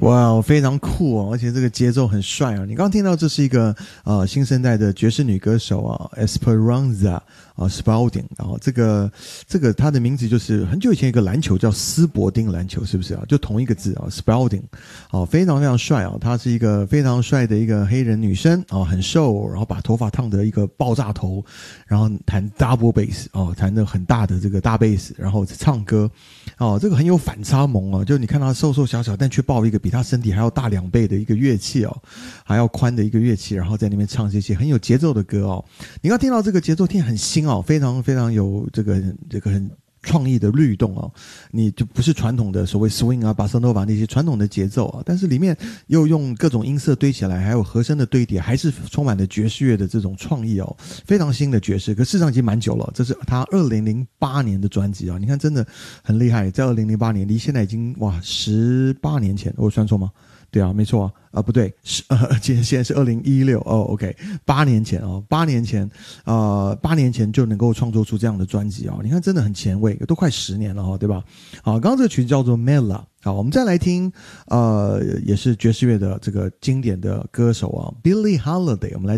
哇，非常酷哦，而且这个节奏很帅啊！你刚刚听到这是一个新生代的爵士女歌手啊 ，Esperanza Spalding， 然后这个她的名字就是很久以前一个篮球叫斯伯丁篮球，是不是啊？就同一个字啊 ，Spalding， 非常非常帅啊！她是一个非常帅的一个黑人女生啊，很瘦，然后把头发烫得一个爆炸头，然后弹 double bass 弹得很大的这个大贝斯，然后唱歌这个很有反差萌哦，就你看她瘦瘦小小，但却抱一个比她身体还要大2倍的一个乐器哦，还要宽的一个乐器，然后在那边唱这些很有节奏的歌哦。你刚听到这个节奏听很新哦，非常非常有这个很创意的律动哦，你就不是传统的所谓 swing 啊、巴塞诺瓦那些传统的节奏啊，但是里面又用各种音色堆起来，还有和声的堆叠，还是充满了爵士乐的这种创意哦，非常新的爵士，可事实上已经蛮久了，这是他2008年的专辑啊，你看真的很厉害，在2008年离现在已经18年前，我算错吗？对啊，没错啊，不对，现在是2016哦 ，OK， 8年前8年前就能够创作出这样的专辑啊，你看真的很前卫，都快10年了哈，对吧？好，刚刚这个曲子叫做 Mela， 好，我们再来听也是爵士乐的这个经典的歌手啊 ，Billie Holiday， 我们来